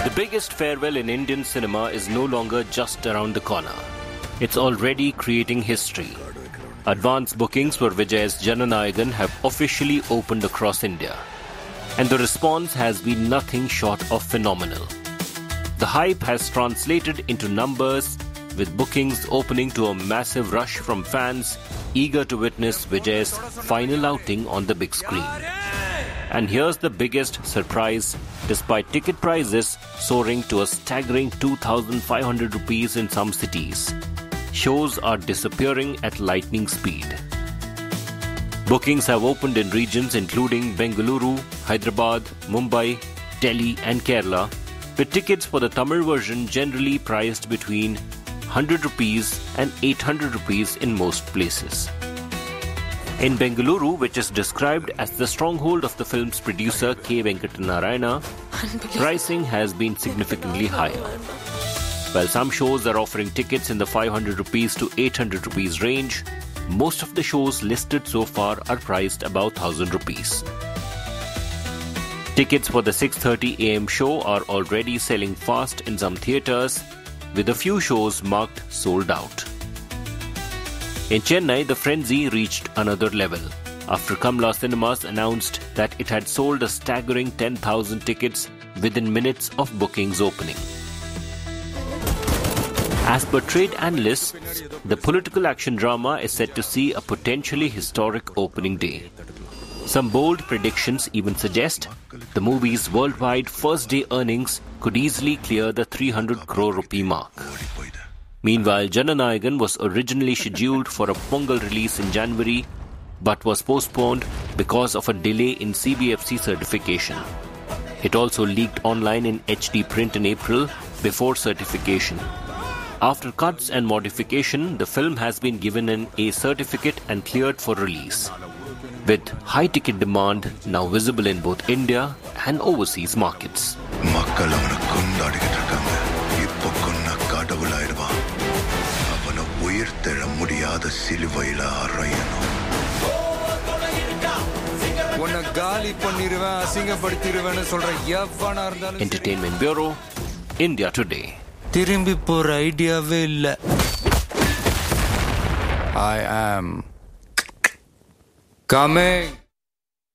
The biggest farewell in Indian cinema is no longer just around the corner. It's already creating history. Advance bookings for Vijay's Jananayagan have officially opened across India. And the response has been nothing short of phenomenal. The hype has translated into numbers, with bookings opening to a massive rush from fans eager to witness Vijay's final outing on the big screen. And here's the biggest surprise: despite ticket prices soaring to a staggering 2,500 rupees in some cities, shows are disappearing at lightning speed. Bookings have opened in regions including Bengaluru, Hyderabad, Mumbai, Delhi and Kerala, with tickets for the Tamil version generally priced between 100 rupees and 800 rupees in most places. In Bengaluru, which is described as the stronghold of the film's producer K. Venkatanarayana, pricing has been significantly higher. While some shows are offering tickets in the 500 rupees to 800 rupees range, most of the shows listed so far are priced about 1,000 rupees. Tickets for the 6:30 am show are already selling fast in some theatres, with a few shows marked sold out. In Chennai, the frenzy reached another level after Kamla Cinemas announced that it had sold a staggering 10,000 tickets within minutes of bookings opening. As per trade analysts, the political action drama is set to see a potentially historic opening day. Some bold predictions even suggest the movie's worldwide first-day earnings could easily clear the 300 crore rupee mark. Meanwhile, Jananayagan was originally scheduled for a Pongal release in January, but was postponed because of a delay in CBFC certification. It also leaked online in HD print in April before certification. After cuts and modification, the film has been given an A certificate and cleared for release, with high ticket demand now visible in both India and overseas markets. Entertainment Bureau, India Today. I am coming.